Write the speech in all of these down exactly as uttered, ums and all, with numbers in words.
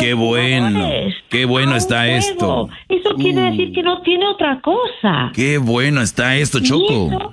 qué bueno, qué bueno está juego. esto. Eso quiere Uh. decir que no tiene otra cosa. Qué bueno está esto, Choco. Eso,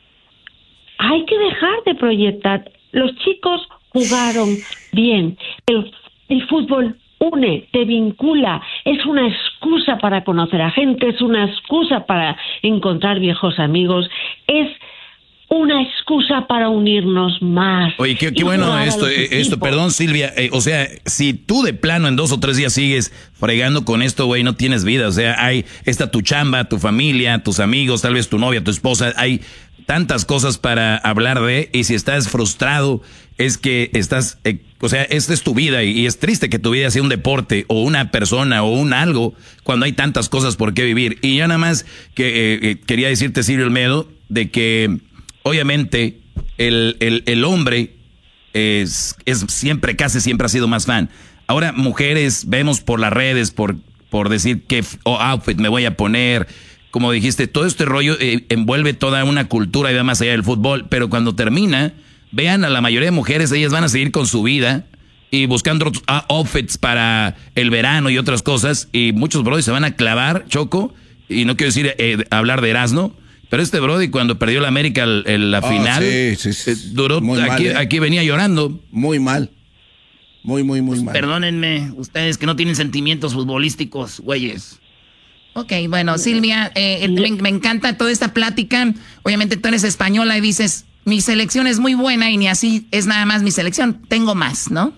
hay que dejar de proyectar. Los chicos jugaron bien. El, el fútbol une, te vincula, es una excusa para conocer a gente, es una excusa para encontrar viejos amigos, es una excusa para unirnos más. Oye, qué, qué bueno esto, eh, esto, perdón Silvia, eh, o sea, si tú de plano en dos o tres días sigues fregando con esto, güey, no tienes vida, o sea, hay, está tu chamba, tu familia, tus amigos, tal vez tu novia, tu esposa, hay tantas cosas para hablar de, y si estás frustrado, es que estás, eh, o sea, esta es tu vida, y, y es triste que tu vida sea un deporte, o una persona, o un algo, cuando hay tantas cosas por qué vivir. Y ya nada más que eh, eh, quería decirte, Silvio Olmedo, de que obviamente el, el, el hombre es, es siempre, casi siempre ha sido más fan. Ahora mujeres vemos por las redes, por, por decir qué oh, outfit me voy a poner. Como dijiste, todo este rollo eh, envuelve toda una cultura y va más allá del fútbol. Pero cuando termina, vean a la mayoría de mujeres, ellas van a seguir con su vida y buscando otros ah, outfits para el verano y otras cosas. Y muchos brodis se van a clavar, Choco, y no quiero decir eh, hablar de Erasmo, pero este brody cuando perdió la América el, el, la oh, final, sí, sí, sí. Eh, duró, Muy aquí, mal, ¿eh? aquí venía llorando. Muy mal. Muy, muy, muy pues mal. Perdónenme, ustedes que no tienen sentimientos futbolísticos, güeyes. Ok, bueno, Silvia, eh, me, me encanta toda esta plática. Obviamente tú eres española y dices, mi selección es muy buena y ni así es nada más mi selección. Tengo más, ¿no?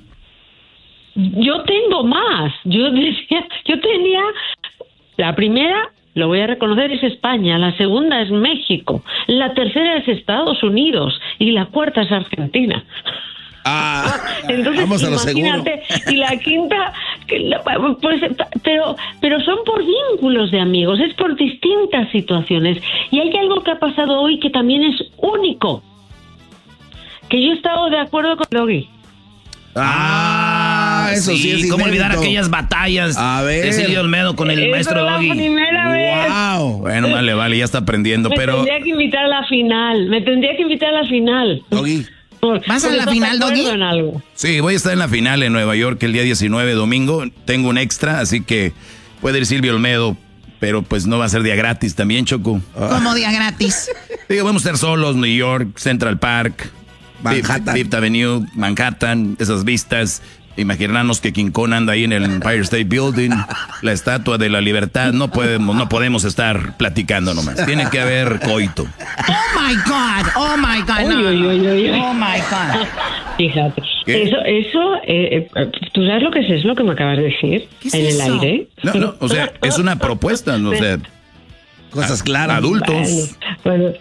Yo tengo más. Yo decía, yo tenía la primera, lo voy a reconocer, es España, la segunda es México, la tercera es Estados Unidos y la cuarta es Argentina. Ah, entonces vamos a lo imagínate, seguro. y la quinta, pues, pero, pero son por vínculos de amigos, es por distintas situaciones. Y hay algo que ha pasado hoy que también es único, que yo he estado de acuerdo con Doggy. Ah, eso sí, sí es ¿cómo inédito. olvidar aquellas batallas a ver. de Silvio Olmedo con el Eso maestro la Doggy? primera vez. Wow. Bueno, vale, vale, ya está aprendiendo, Me pero... tendría que invitar a la final, me tendría que invitar a la final. Doggy. Por, ¿Vas a la final, Doggy? En algo. Sí, voy a estar en la final en Nueva York el día diecinueve, domingo. Tengo un extra, así que puede ir Silvio Olmedo, pero pues no va a ser día gratis también, Choco. ¿Cómo día gratis? Digo, vamos a estar solos, New York, Central Park, Manhattan. Fifth Avenue, Manhattan, esas vistas. Imaginarnos que King Kong anda ahí en el Empire State Building, la Estatua de la Libertad. No podemos, no podemos estar platicando nomás. Tiene que haber coito. Oh my God, oh my God, no. Uy, uy, uy, uy. Oh my God. Fíjate, ¿Qué? eso, eso, eh, eh, ¿tú sabes lo que es eso, lo que me acabas de decir? ¿Qué es en eso? el aire. No, no, o sea, es una propuesta, no, o sea, Cosas claras. adultos. Bueno, bueno.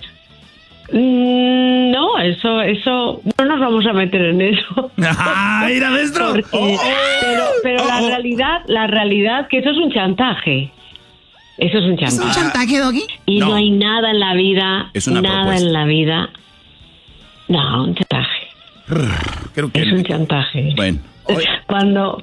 Mm, no, eso, eso, no nos vamos a meter en eso. ¡Ah, mira, maestro! Porque, Oh, oh, pero pero oh, la oh. realidad, la realidad que eso es un chantaje. Eso es un ¿Es un chantaje. chantaje, Doggy? Y no. No. hay nada en la vida, Es una nada propuesta. en la vida. No, un chantaje. Creo que... Es un chantaje. Bueno. Cuando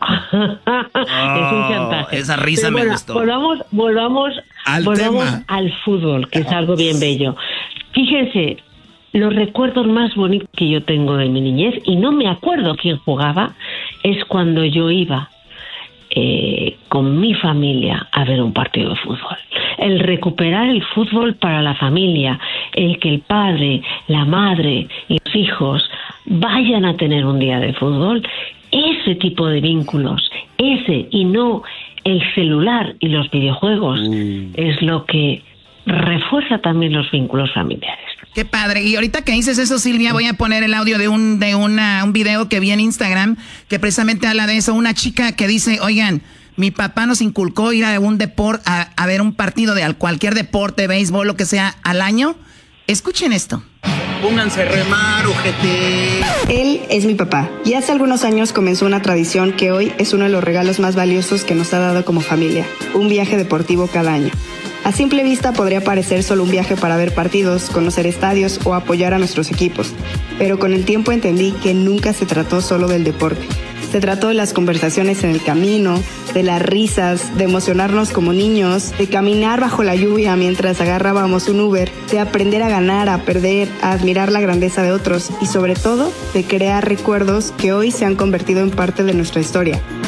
es un chantaje. esa risa Pero me bueno, gustó. Volvamos, volvamos, Al volvamos tema. al fútbol, que es algo bien bello. Fíjense, los recuerdos más bonitos que yo tengo de mi niñez, y no me acuerdo quién jugaba, es cuando yo iba eh, con mi familia a ver un partido de fútbol. El recuperar el fútbol para la familia, el que el padre, la madre y los hijos vayan a tener un día de fútbol, ese tipo de vínculos, ese y no el celular y los videojuegos, mm. es lo que refuerza también los vínculos familiares. Qué padre. Y ahorita que dices eso, Silvia, voy a poner el audio de un de una, un video que vi en Instagram que precisamente habla de eso. Una chica que dice, oigan, mi papá nos inculcó ir a un deporte, a, a ver un partido de cualquier deporte, béisbol, lo que sea, al año. Escuchen esto. Pónganse a remar, ojete. Él es mi papá y hace algunos años comenzó una tradición que hoy es uno de los regalos más valiosos que nos ha dado como familia, un viaje deportivo cada año. A simple vista podría parecer solo un viaje para ver partidos, conocer estadios o apoyar a nuestros equipos, pero con el tiempo entendí que nunca se trató solo del deporte. Se trató de las conversaciones en el camino, de las risas, de emocionarnos como niños, de caminar bajo la lluvia mientras agarrábamos un Uber, de aprender a ganar, a perder, a admirar la grandeza de otros y sobre todo de crear recuerdos que hoy se han convertido en parte de nuestra historia.